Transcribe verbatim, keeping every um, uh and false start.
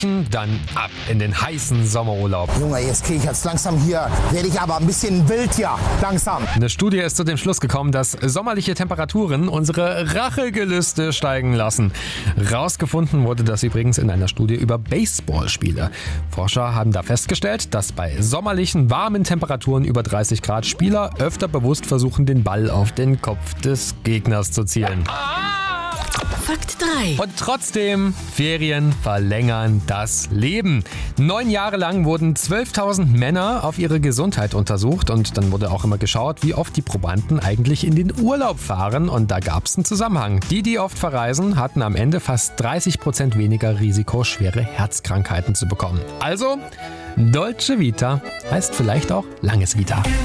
Dann ab in den heißen Sommerurlaub. Junge, jetzt kriege ich jetzt langsam hier, werde ich aber ein bisschen wild hier, langsam. Eine Studie ist zu dem Schluss gekommen, dass sommerliche Temperaturen unsere Rachegelüste steigen lassen. Rausgefunden wurde das übrigens in einer Studie über Baseballspiele. Forscher haben da festgestellt, dass bei sommerlichen, warmen Temperaturen über dreißig Grad Spieler öfter bewusst versuchen, den Ball auf den Kopf des Gegners zu zielen. Fakt drei. Und trotzdem, Ferien verlängern das Leben. Neun Jahre lang wurden zwölftausend Männer auf ihre Gesundheit untersucht und dann wurde auch immer geschaut, wie oft die Probanden eigentlich in den Urlaub fahren, und da gab es einen Zusammenhang. Die, die oft verreisen, hatten am Ende fast dreißig Prozent weniger Risiko, schwere Herzkrankheiten zu bekommen. Also, Dolce Vita heißt vielleicht auch langes Vita.